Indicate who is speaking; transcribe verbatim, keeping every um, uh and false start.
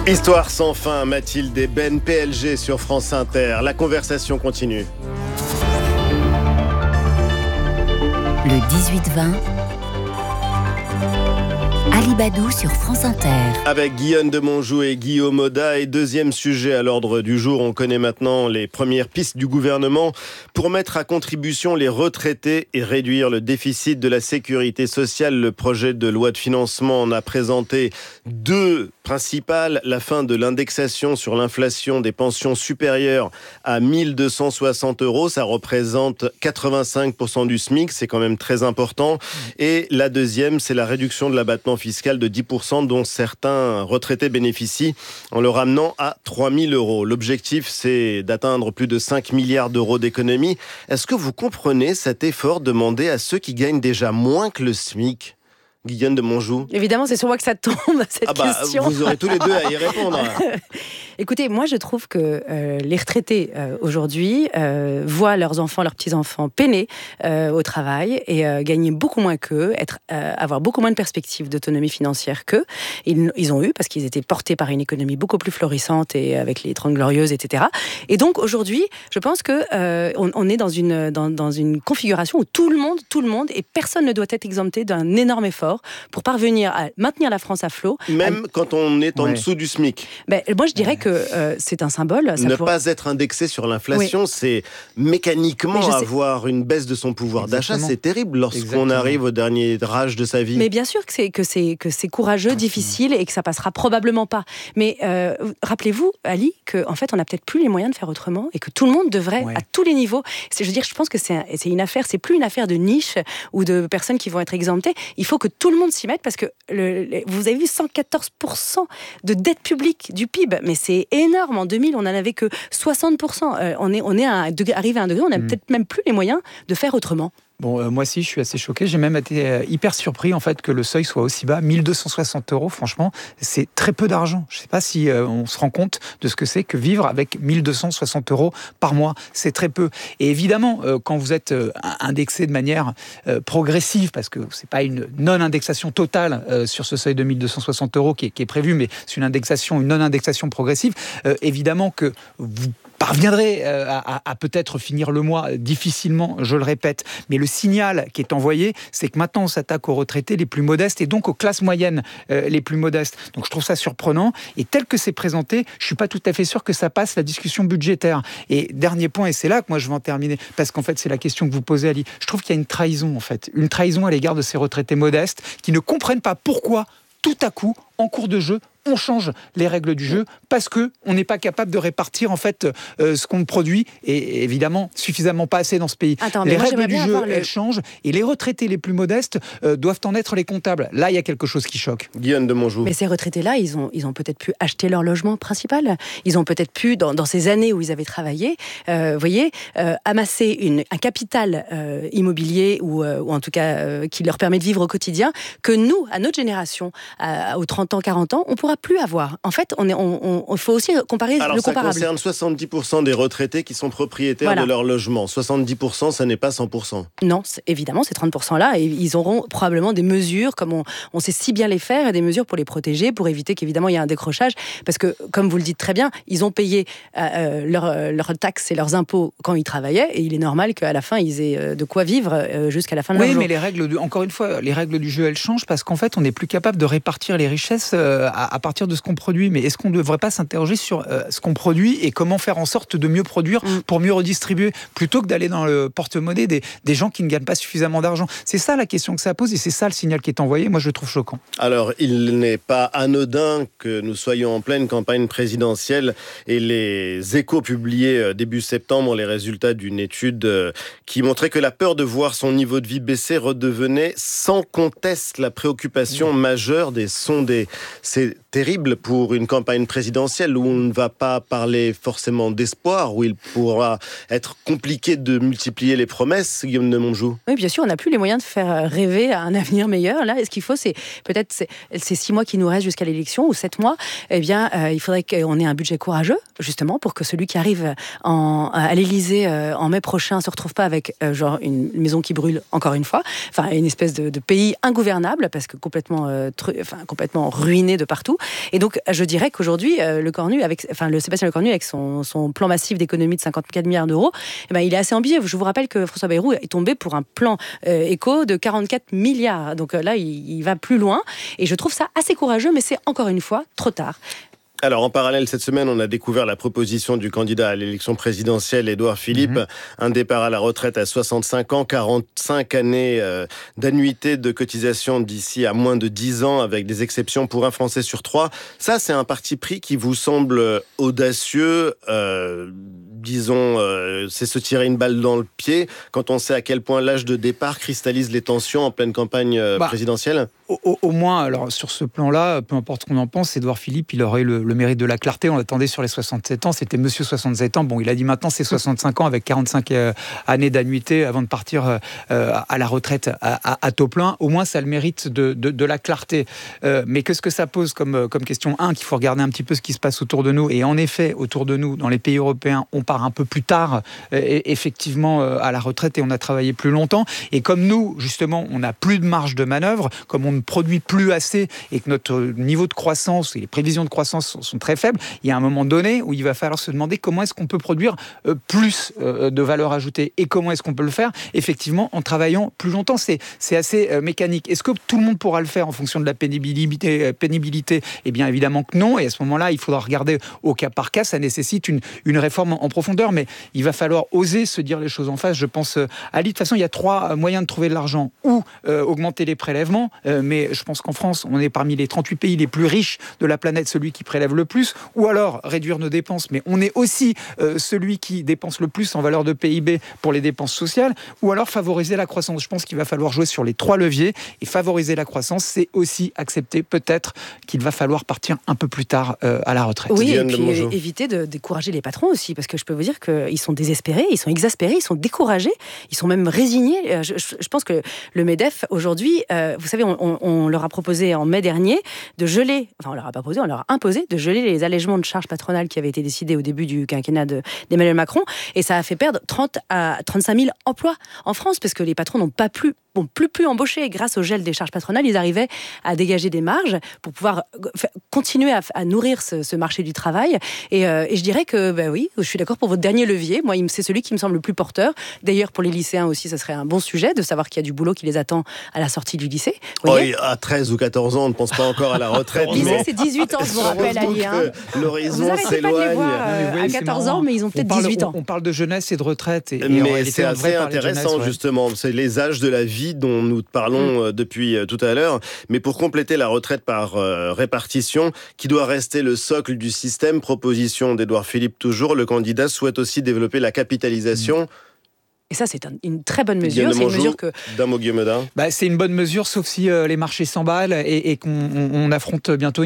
Speaker 1: Histoire sans fin, Mathilde et Ben, P L G sur France Inter. La conversation continue.
Speaker 2: Le dix-huit vingt, Alibadou sur France Inter.
Speaker 1: Avec Guillaume de Monjou et Guillaume Oda. Et deuxième sujet à l'ordre du jour, on connaît maintenant les premières pistes du gouvernement pour mettre à contribution les retraités et réduire le déficit de la sécurité sociale. Le projet de loi de financement en a présenté deux principales. La fin de l'indexation sur l'inflation des pensions supérieures à mille deux cent soixante euros. Ça représente quatre-vingt-cinq pour cent du SMIC. C'est quand même très important. Et la deuxième, c'est la réduction de l'abattement fiscal de dix pour cent dont certains retraités bénéficient en le ramenant à trois mille euros. L'objectif, c'est d'atteindre plus de cinq milliards d'euros d'économie. Est-ce que vous comprenez cet effort demandé à ceux qui gagnent déjà moins que le SMIC ? Guillaume de Monjou.
Speaker 3: Évidemment, c'est sur moi que ça tombe, cette
Speaker 1: ah bah,
Speaker 3: question.
Speaker 1: Vous aurez tous les deux à y répondre.
Speaker 3: Écoutez, moi, je trouve que euh, les retraités, euh, aujourd'hui, euh, voient leurs enfants, leurs petits-enfants peiner euh, au travail et euh, gagner beaucoup moins qu'eux, être, euh, avoir beaucoup moins de perspectives d'autonomie financière qu'eux. Ils, ils ont eu, parce qu'ils étaient portés par une économie beaucoup plus florissante et avec les Trente Glorieuses, et cetera. Et donc, aujourd'hui, je pense qu'on euh, on est dans une, dans, dans une configuration où tout le monde, tout le monde, et personne ne doit être exempté d'un énorme effort pour parvenir à maintenir la France à flot.
Speaker 1: Même à... quand on est en
Speaker 4: ouais.
Speaker 1: dessous du SMIC.
Speaker 3: Ben, moi, je dirais ouais. que euh, c'est un symbole. Ça
Speaker 1: ne
Speaker 3: pour...
Speaker 1: pas être indexé sur l'inflation, oui. c'est mécaniquement avoir une baisse de son pouvoir Exactement. d'achat. C'est terrible lorsqu'on Exactement. arrive au dernier rage de sa vie.
Speaker 3: Mais bien sûr que c'est, que c'est, que c'est courageux, mmh. difficile et que ça passera probablement pas. Mais euh, rappelez-vous, Ali, qu'en fait, on n'a peut-être plus les moyens de faire autrement et que tout le monde devrait, ouais. à tous les niveaux... C'est, je veux dire, je pense que c'est, un, c'est une affaire, c'est plus une affaire de niche ou de personnes qui vont être exemptées. Il faut que tout le monde s'y mette parce que le, le, vous avez vu cent quatorze pour cent de dette publique du P I B, mais c'est énorme. En deux mille, on n'en avait que soixante pour cent. Euh, on est, on est à un degré, arrivé à un degré, on n'a mmh. peut-être même plus les moyens de faire autrement.
Speaker 4: Bon, euh, moi aussi, je suis assez choqué. J'ai même été euh, hyper surpris en fait que le seuil soit aussi bas, mille deux cent soixante euros. Franchement, c'est très peu d'argent. Je ne sais pas si euh, on se rend compte de ce que c'est que vivre avec mille deux cent soixante euros par mois. C'est très peu. Et évidemment, euh, quand vous êtes euh, indexé de manière euh, progressive, parce que c'est pas une non-indexation totale euh, sur ce seuil de mille deux cent soixante euros qui est, qui est prévu, mais c'est une indexation, une non-indexation progressive. Euh, évidemment que vous parviendrez euh, à, à peut-être finir le mois difficilement, je le répète, mais le signal qui est envoyé, c'est que maintenant on s'attaque aux retraités les plus modestes et donc aux classes moyennes euh, les plus modestes. Donc je trouve ça surprenant et tel que c'est présenté, je suis pas tout à fait sûr que ça passe la discussion budgétaire. Et dernier point, et c'est là que moi je vais en terminer, parce qu'en fait c'est la question que vous posez, Ali, je trouve qu'il y a une trahison en fait, une trahison à l'égard de ces retraités modestes qui ne comprennent pas pourquoi tout à coup, en cours de jeu, on change les règles du jeu parce que on n'est pas capable de répartir en fait euh, ce qu'on produit et évidemment suffisamment pas assez dans ce pays.
Speaker 3: Attends,
Speaker 4: les
Speaker 3: moi,
Speaker 4: règles du jeu
Speaker 3: le...
Speaker 4: elles changent et les retraités les plus modestes euh, doivent en être les comptables. Là, il y a quelque chose qui choque.
Speaker 1: Guillaume de Monjou.
Speaker 3: Mais ces retraités-là, ils ont ils ont peut-être pu acheter leur logement principal. Ils ont peut-être pu dans, dans ces années où ils avaient travaillé, euh, vous voyez, euh, amasser une un capital euh, immobilier ou, euh, ou en tout cas euh, qui leur permet de vivre au quotidien que nous, à notre génération, à, aux trente ans, quarante ans, on pourra plus avoir. En fait, on est, on, on, faut aussi comparer
Speaker 1: Alors,
Speaker 3: le comparable.
Speaker 1: Alors, ça concerne soixante-dix pour cent des retraités qui sont propriétaires voilà. de leur logement. soixante-dix pour cent, ça n'est pas cent pour cent.
Speaker 3: Non, c'est, évidemment, ces trente pour cent-là, et ils auront probablement des mesures, comme on, on sait si bien les faire, et des mesures pour les protéger, pour éviter qu'évidemment il y ait un décrochage. Parce que, comme vous le dites très bien, ils ont payé euh, leurs leur taxes et leurs impôts quand ils travaillaient, et il est normal qu'à la fin, ils aient de quoi vivre euh, jusqu'à la fin de
Speaker 4: oui,
Speaker 3: leur jour.
Speaker 4: Oui, mais les règles, du, encore une fois, les règles du jeu, elles changent parce qu'en fait, on n'est plus capable de répartir les richesses euh, à, à partir de ce qu'on produit. Mais est-ce qu'on ne devrait pas s'interroger sur euh, ce qu'on produit et comment faire en sorte de mieux produire mmh. pour mieux redistribuer, plutôt que d'aller dans le porte-monnaie des, des gens qui ne gagnent pas suffisamment d'argent? C'est ça la question que ça pose et c'est ça le signal qui est envoyé. Moi, je le trouve choquant.
Speaker 1: Alors, il n'est pas anodin que nous soyons en pleine campagne présidentielle et les Échos publiaient début septembre les résultats d'une étude qui montrait que la peur de voir son niveau de vie baisser redevenait sans conteste la préoccupation mmh. majeure des sondés. C'est terrible pour une campagne présidentielle où on ne va pas parler forcément d'espoir, où il pourra être compliqué de multiplier les promesses, Guillaume de Monjou.
Speaker 3: Oui, bien sûr, on n'a plus les moyens de faire rêver à un avenir meilleur. Là, ce qu'il faut, c'est peut-être c'est, ces six mois qui nous restent jusqu'à l'élection, ou sept mois, eh bien, euh, il faudrait qu'on ait un budget courageux, justement, pour que celui qui arrive en, à l'Élysée euh, en mai prochain ne se retrouve pas avec euh, genre une maison qui brûle, encore une fois, enfin, une espèce de, de pays ingouvernable, parce que complètement, euh, tru, enfin, complètement ruiné de partout. Et donc, je dirais qu'aujourd'hui, euh, le Cornu, avec, enfin, le Sébastien Lecornu, avec son, son plan massif d'économie de cinquante-quatre milliards d'euros, eh ben, il est assez ambitieux. Je vous rappelle que François Bayrou est tombé pour un plan euh, éco de quarante-quatre milliards. Donc euh, là, il, il va plus loin. Et je trouve ça assez courageux, mais c'est encore une fois trop tard.
Speaker 1: Alors, en parallèle, cette semaine, on a découvert la proposition du candidat à l'élection présidentielle, Édouard Philippe. Mmh. Un départ à la retraite à soixante-cinq ans, quarante-cinq années euh, d'annuité de cotisation d'ici à moins de dix ans, avec des exceptions pour un Français sur trois. Ça, c'est un parti pris qui vous semble audacieux. Euh, disons, euh, c'est se tirer une balle dans le pied quand on sait à quel point l'âge de départ cristallise les tensions en pleine campagne euh, bah, présidentielle.
Speaker 4: Au, au, au moins, alors sur ce plan-là, peu importe ce qu'on en pense, Édouard Philippe, il aurait le, le mérite de la clarté. On l'attendait sur les soixante-sept ans, c'était monsieur soixante-sept ans. Bon, il a dit maintenant c'est soixante-cinq ans avec quarante-cinq euh, années d'annuité avant de partir euh, à la retraite à, à, à taux plein. Au moins, ça a le mérite de, de, de la clarté. Euh, mais qu'est-ce que ça pose comme, comme question ? Un, qu'il faut regarder un petit peu ce qui se passe autour de nous. Et en effet, autour de nous, dans les pays européens, on part un peu plus tard, euh, effectivement, euh, à la retraite et on a travaillé plus longtemps. Et comme nous, justement, on n'a plus de marge de manœuvre, comme on ne produit plus assez et que notre niveau de croissance et les prévisions de croissance sont, sont très faibles, il y a un moment donné où il va falloir se demander comment est-ce qu'on peut produire euh, plus euh, de valeur ajoutée et comment est-ce qu'on peut le faire effectivement en travaillant plus longtemps. C'est, c'est assez euh, mécanique. Est-ce que tout le monde pourra le faire en fonction de la pénibilité, euh, pénibilité ? Eh bien évidemment que non, et à ce moment-là, il faudra regarder au cas par cas, ça nécessite une, une réforme en, en profondeur, mais il va falloir oser se dire les choses en face. Je pense, euh, Ali, de toute façon, il y a trois moyens de trouver de l'argent, ou euh, augmenter les prélèvements, euh, mais je pense qu'en France, on est parmi les trente-huit pays les plus riches de la planète, celui qui prélève le plus, ou alors réduire nos dépenses, mais on est aussi euh, celui qui dépense le plus en valeur de P I B pour les dépenses sociales, ou alors favoriser la croissance. Je pense qu'il va falloir jouer sur les trois leviers, et favoriser la croissance, c'est aussi accepter peut-être qu'il va falloir partir un peu plus tard euh, à la retraite.
Speaker 3: Oui, et puis euh, éviter de décourager les patrons aussi, parce que je peux vous dire qu'ils sont désespérés, ils sont exaspérés, ils sont découragés, ils sont même résignés. Je, je, je pense que le MEDEF, aujourd'hui, euh, vous savez, on, on, on leur a proposé en mai dernier de geler, enfin on leur a pas proposé, on leur a imposé de geler les allègements de charges patronales qui avaient été décidés au début du quinquennat de, d'Emmanuel Macron, et ça a fait perdre trente à trente-cinq mille emplois en France, parce que les patrons n'ont pas plus Bon, plus pu embaucher. Grâce au gel des charges patronales, ils arrivaient à dégager des marges pour pouvoir continuer à, à nourrir ce, ce marché du travail. Et, euh, et je dirais que, bah oui, je suis d'accord pour votre dernier levier. Moi, c'est celui qui me semble le plus porteur. D'ailleurs, pour les lycéens aussi, ça serait un bon sujet de savoir qu'il y a du boulot qui les attend à la sortie du lycée.
Speaker 1: Oui, à treize ou quatorze ans, on ne pense pas encore à la retraite.
Speaker 3: Le lycée, c'est dix-huit ans, je vous rappelle, Ali. Hein.
Speaker 1: L'horizon s'éloigne.
Speaker 3: Pas de les voir, euh, oui, à quatorze ans, mais ils ont peut-être
Speaker 4: parle,
Speaker 3: dix-huit ans.
Speaker 4: On, on parle de jeunesse et de retraite. Et,
Speaker 1: mais
Speaker 4: et
Speaker 1: c'est assez intéressant, jeunesse, ouais. Justement. C'est les âges de la vie dont nous parlons Parlons depuis tout à l'heure, mais pour compléter la retraite par euh, répartition, qui doit rester le socle du système, proposition d'Édouard Philippe toujours, le candidat souhaite aussi développer la capitalisation. Mmh.
Speaker 3: Et ça, c'est un, une très bonne mesure. C'est une mesure que...
Speaker 1: Dame au Guillaume.
Speaker 4: Bah, c'est une bonne mesure, sauf si euh, les marchés s'emballent et, et qu'on on, on affronte bientôt une